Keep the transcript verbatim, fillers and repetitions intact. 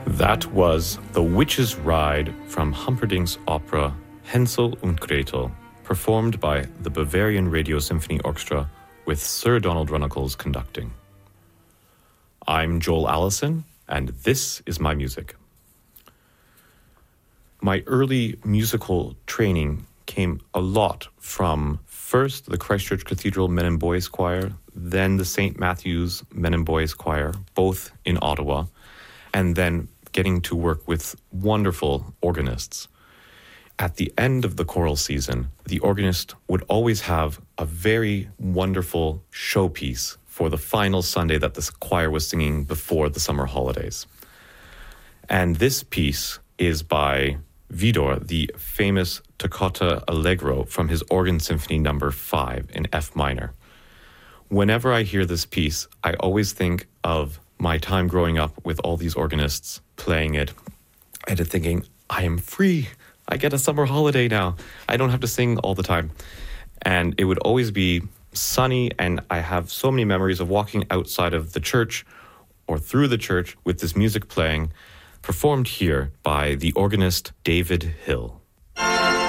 That was The Witch's Ride from Humperdinck's opera Hänsel und Gretel, performed by the Bavarian Radio Symphony Orchestra with Sir Donald Runnicles conducting. I'm Joel Allison, and this is my music. My early musical training came a lot from first the Christchurch Cathedral Men and Boys Choir, then the Saint Matthew's Men and Boys Choir, both in Ottawa, and then getting to work with wonderful organists. At the end of the choral season, the organist would always have a very wonderful showpiece for the final Sunday that the choir was singing before the summer holidays. And this piece is by Widor, the famous Toccata Allegro from his Organ Symphony number five in F minor. Whenever I hear this piece, I always think of my time growing up with all these organists playing it and thinking, I am free. I get a summer holiday now. I don't have to sing all the time. And it would always be sunny, and I have so many memories of walking outside of the church or through the church with this music playing, performed here by the organist David Hill.